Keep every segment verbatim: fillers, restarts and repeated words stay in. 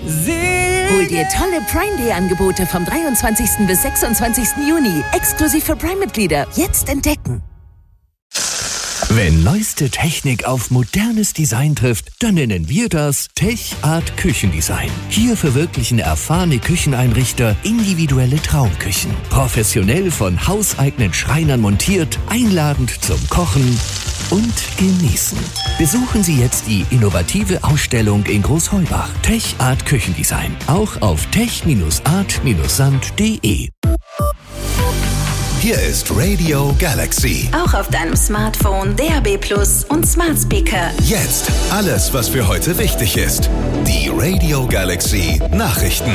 Hol dir tolle Prime Day Angebote vom dreiundzwanzigsten bis sechsundzwanzigsten Juni. Exklusiv für Prime-Mitglieder. Jetzt entdecken. Wenn neueste Technik auf modernes Design trifft, dann nennen wir das Tech Art Küchendesign. Hier verwirklichen erfahrene Kücheneinrichter individuelle Traumküchen. Professionell von hauseigenen Schreinern montiert, einladend zum Kochen und Genießen. Besuchen Sie jetzt die innovative Ausstellung in Großheubach. Tech Art Küchendesign. Auch auf tech art sand punkt de. Hier ist Radio Galaxy. Auch auf deinem Smartphone, D A B Plus und Smart Speaker. Jetzt alles, was für heute wichtig ist. Die Radio Galaxy Nachrichten.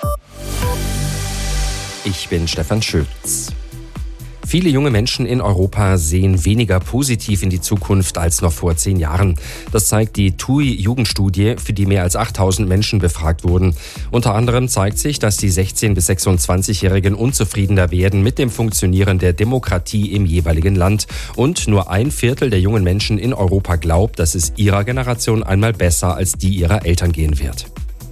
Ich bin Stefan Schütz. Viele junge Menschen in Europa sehen weniger positiv in die Zukunft als noch vor zehn Jahren. Das zeigt die T U I-Jugendstudie, für die mehr als achttausend Menschen befragt wurden. Unter anderem zeigt sich, dass die sechzehn- bis sechsundzwanzigjährigen unzufriedener werden mit dem Funktionieren der Demokratie im jeweiligen Land. Und nur ein Viertel der jungen Menschen in Europa glaubt, dass es ihrer Generation einmal besser als die ihrer Eltern gehen wird.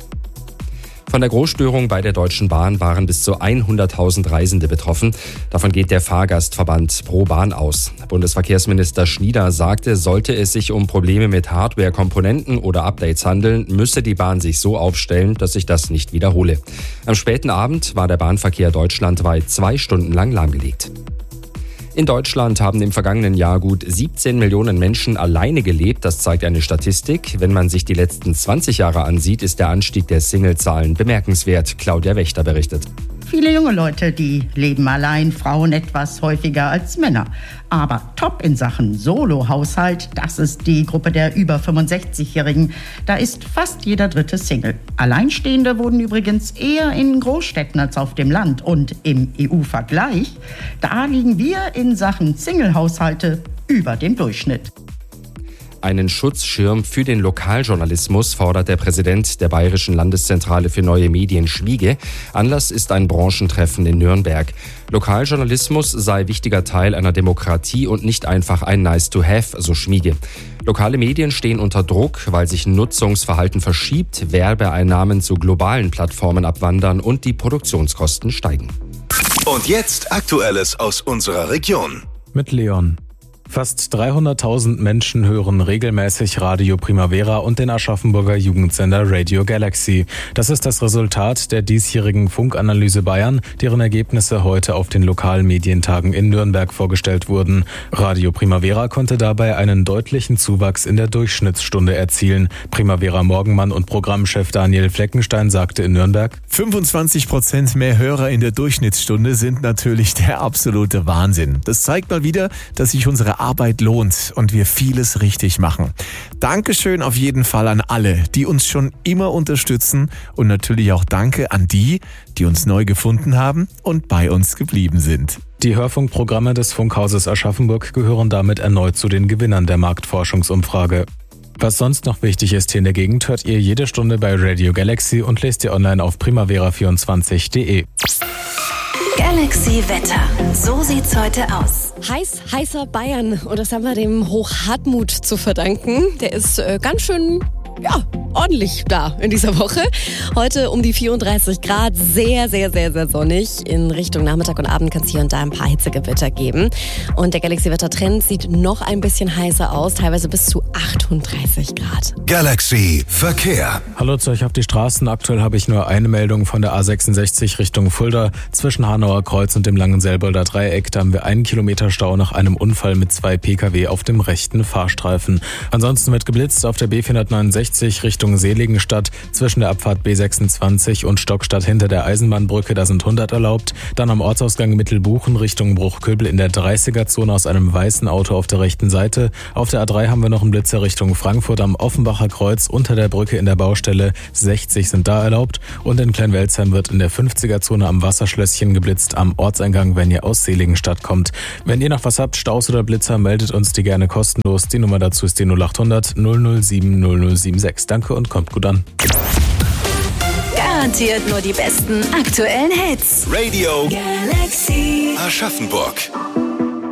Von der Großstörung bei der Deutschen Bahn waren bis zu hunderttausend Reisende betroffen. Davon geht der Fahrgastverband Pro Bahn aus. Bundesverkehrsminister Schnieder sagte, sollte es sich um Probleme mit Hardware-Komponenten oder Updates handeln, müsse die Bahn sich so aufstellen, dass sich das nicht wiederhole. Am späten Abend war der Bahnverkehr deutschlandweit zwei Stunden lang lahmgelegt. In Deutschland haben im vergangenen Jahr gut siebzehn Millionen Menschen alleine gelebt. Das zeigt eine Statistik. Wenn man sich die letzten zwanzig Jahre ansieht, ist der Anstieg der Singlezahlen bemerkenswert. Claudia Wächter berichtet. Viele junge Leute, die leben allein, Frauen etwas häufiger als Männer. Aber top in Sachen Solo-Haushalt, das ist die Gruppe der über fünfundsechzigjährigen. Da ist fast jeder dritte Single. Alleinstehende wurden übrigens eher in Großstädten als auf dem Land. Und im E U-Vergleich, da liegen wir in Sachen Single-Haushalte über dem Durchschnitt. Einen Schutzschirm für den Lokaljournalismus fordert der Präsident der Bayerischen Landeszentrale für neue Medien, Schmiege. Anlass ist ein Branchentreffen in Nürnberg. Lokaljournalismus sei wichtiger Teil einer Demokratie und nicht einfach ein Nice-to-have, so Schmiege. Lokale Medien stehen unter Druck, weil sich Nutzungsverhalten verschiebt, Werbeeinnahmen zu globalen Plattformen abwandern und die Produktionskosten steigen. Und jetzt Aktuelles aus unserer Region. Mit Leon. Fast dreihunderttausend Menschen hören regelmäßig Radio Primavera und den Aschaffenburger Jugendsender Radio Galaxy. Das ist das Resultat der diesjährigen Funkanalyse Bayern, deren Ergebnisse heute auf den lokalen Medientagen in Nürnberg vorgestellt wurden. Radio Primavera konnte dabei einen deutlichen Zuwachs in der Durchschnittsstunde erzielen. Primavera Morgenmann und Programmchef Daniel Fleckenstein sagte in Nürnberg: fünfundzwanzig Prozent mehr Hörer in der Durchschnittsstunde sind natürlich der absolute Wahnsinn. Das zeigt mal wieder, dass sich unsere Arbeit lohnt und wir vieles richtig machen. Dankeschön auf jeden Fall an alle, die uns schon immer unterstützen und natürlich auch danke an die, die uns neu gefunden haben und bei uns geblieben sind. Die Hörfunkprogramme des Funkhauses Aschaffenburg gehören damit erneut zu den Gewinnern der Marktforschungsumfrage. Was sonst noch wichtig ist hier in der Gegend, hört ihr jede Stunde bei Radio Galaxy und lest ihr online auf primavera vierundzwanzig punkt de. Galaxy Wetter. So sieht's heute aus. Heiß, heißer Bayern. Und das haben wir dem Hochhartmut zu verdanken. Der ist äh, ganz schön, ja, ordentlich da in dieser Woche. Heute um die vierunddreißig Grad, sehr, sehr, sehr, sehr sonnig. In Richtung Nachmittag und Abend kann es hier und da ein paar Hitzegewitter geben. Und der Galaxy-Wetter-Trend sieht noch ein bisschen heißer aus, teilweise bis zu achtunddreißig Grad. Galaxy Verkehr. Hallo zu euch auf die Straßen. Aktuell habe ich nur eine Meldung von der A sechsundsechzig Richtung Fulda. Zwischen Hanauer Kreuz und dem Langenselbolder Dreieck, da haben wir einen Kilometer Stau nach einem Unfall mit zwei Pkw auf dem rechten Fahrstreifen. Ansonsten wird geblitzt auf der B vierhundertneunundsechzig Richtung Seligenstadt. Zwischen der Abfahrt B sechsundzwanzig und Stockstadt hinter der Eisenbahnbrücke, da sind hundert erlaubt. Dann am Ortsausgang Mittelbuchen Richtung Bruchköbel in der dreißiger-Zone aus einem weißen Auto auf der rechten Seite. Auf der A drei haben wir noch einen Blitzer Richtung Frankfurt am Offenbacher Kreuz unter der Brücke in der Baustelle. sechzig sind da erlaubt. Und in Kleinwelzheim wird in der fünfziger-Zone am Wasserschlösschen geblitzt am Ortseingang, wenn ihr aus Seligenstadt kommt. Wenn ihr noch was habt, Staus oder Blitzer, meldet uns die gerne kostenlos. Die Nummer dazu ist die null achthundert null null sieben null null sieben sechs. Danke und kommt gut an. Garantiert nur die besten aktuellen Hits. Radio Galaxy Aschaffenburg.